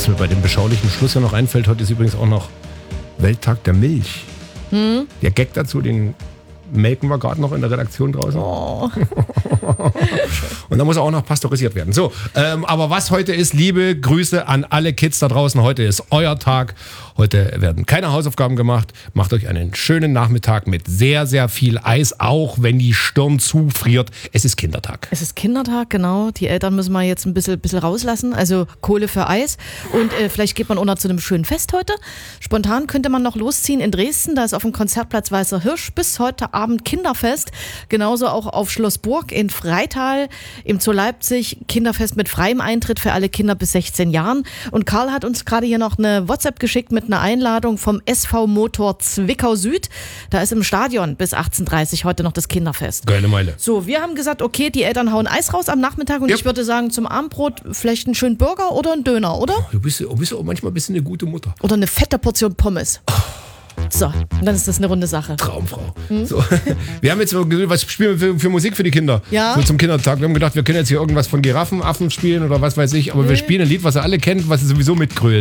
Was mir bei dem beschaulichen Schluss ja noch einfällt, heute ist übrigens auch noch Welttag der Milch. Der Gag dazu, den melken wir gerade noch in der Redaktion draußen. Oh. Und dann muss er auch noch pasteurisiert werden. So, aber was heute ist, liebe Grüße an alle Kids da draußen. Heute ist euer Tag. Heute werden keine Hausaufgaben gemacht. Macht euch einen schönen Nachmittag mit sehr, sehr viel Eis, auch wenn die Stirn zufriert. Es ist Kindertag. Es ist Kindertag, genau. Die Eltern müssen wir jetzt ein bisschen rauslassen. Also Kohle für Eis. Und vielleicht geht man auch noch zu einem schönen Fest heute. Spontan könnte man noch losziehen in Dresden. Da ist auf dem Konzertplatz Weißer Hirsch bis heute Abend Kinderfest. Genauso auch auf Schloss Burg in Freital, im Zoo Leipzig. Kinderfest mit freiem Eintritt für alle Kinder bis 16 Jahren. Und Karl hat uns gerade hier noch eine WhatsApp geschickt mit einer Einladung vom SV Motor Zwickau Süd. Da ist im Stadion bis 18:30 heute noch das Kinderfest. Geile Meile. So, wir haben gesagt, okay, die Eltern hauen Eis raus am Nachmittag und Ja. ich würde sagen, zum Abendbrot vielleicht einen schönen Burger oder einen Döner, oder? Du bist auch manchmal ein bisschen eine gute Mutter. Oder eine fette Portion Pommes. So, und dann ist das eine runde Sache. Traumfrau. So. Wir haben jetzt so gesagt, was spielen wir für Musik für die Kinder? Ja. So zum Kindertag. Wir haben gedacht, wir können jetzt hier irgendwas von Giraffen, Affen spielen oder was weiß ich. Aber wir spielen ein Lied, was ihr alle kennt, was ihr sowieso mitgrölt.